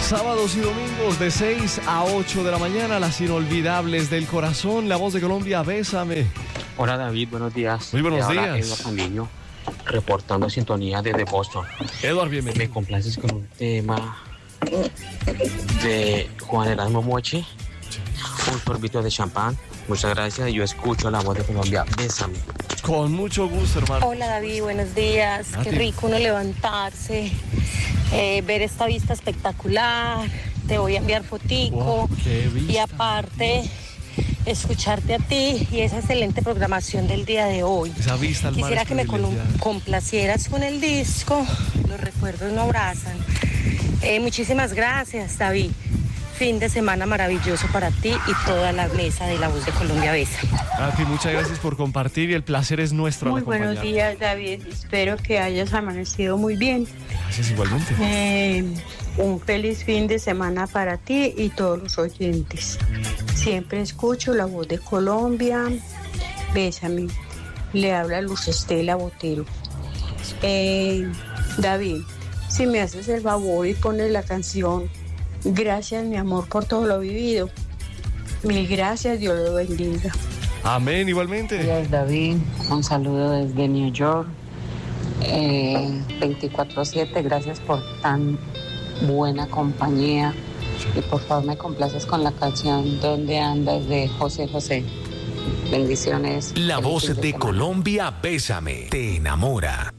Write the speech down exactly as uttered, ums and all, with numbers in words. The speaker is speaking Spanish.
Sábados y domingos de seis a ocho de la mañana, las inolvidables del corazón, la voz de Colombia, Bésame. Hola David, buenos días. Muy buenos Te habla días. Eduardo Candiño, reportando sintonía desde Boston. Eduardo, bienvenido. Me complaces con un tema de Juan Erasmo Mochi, un sorbito de champán. Muchas gracias, yo escucho la voz de Colombia, Bésame. Con mucho gusto, hermano. Hola David, buenos días. A Qué ti. rico uno levantarse, eh, ver esta vista espectacular. Te voy a enviar fotico. Wow, qué vista. Y aparte, escucharte a ti y esa excelente programación del día de hoy. Esa vista al mar Quisiera es que me colo- privilegiada. complacieras con el disco. Los recuerdos no abrazan. Eh, muchísimas gracias, David. Fin de semana maravilloso para ti y toda la mesa de La Voz de Colombia Besa. A ti, muchas gracias por compartir y el placer es nuestro. Muy al buenos acompañarte. días, David. Espero que hayas amanecido muy bien. Gracias igualmente. Eh, un feliz fin de semana para ti y todos los oyentes. Siempre escucho La Voz de Colombia. Bésame. Le habla Luz Estela Botero. Eh, David, si me haces el favor y pones la canción Gracias, mi amor, por todo lo vivido. Mil gracias, Dios lo bendiga. Amén, igualmente. Días, David, un saludo desde New York, eh, veinticuatro siete, gracias por tan buena compañía y por favor me complaces con la canción ¿Dónde andas? De José José. Bendiciones. La Feliz voz fin de semana. Colombia, Bésame, te enamora.